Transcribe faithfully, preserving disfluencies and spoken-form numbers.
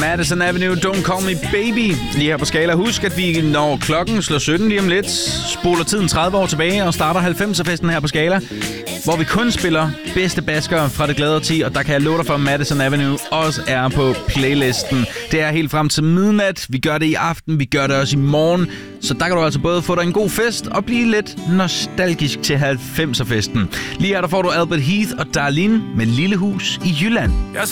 Madison Avenue, Don't Call Me Baby. Lige her på Skala. Husk, at vi når klokken slår sytten lige om lidt, spoler tiden tredive år tilbage og starter halvfemser-festen her på Skala, hvor vi kun spiller bedste baskere fra det glade årti, og der kan jeg love dig for, at Madison Avenue også er på playlisten. Det er helt frem til midnat. Vi gør det i aften, vi gør det også i morgen. Så der kan du altså både få dig en god fest og blive lidt nostalgisk til halvfemser-festen. Lige her der får du Albert Heath og Darlene med Lille Hus i Jylland.